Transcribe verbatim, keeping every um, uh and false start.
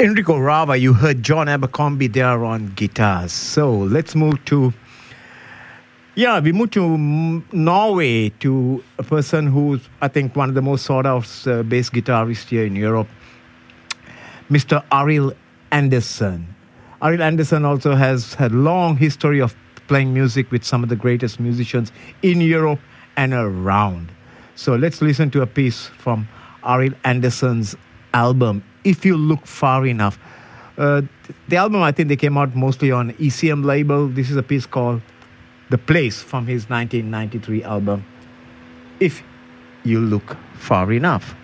Enrico Rava, you heard John Abercrombie there on guitars. So let's move to, yeah, we move to Norway, to a person who's, I think, one of the most sought out uh, bass guitarists here in Europe, Mister Arild Andersen. Arild Andersen also has had a long history of playing music with some of the greatest musicians in Europe and around. So let's listen to a piece from Arild Andersen's album, If You Look Far Enough. Uh, the album, I think they came out mostly on E C M label. This is a piece called The Place from his nineteen ninety-three album, If You Look Far Enough.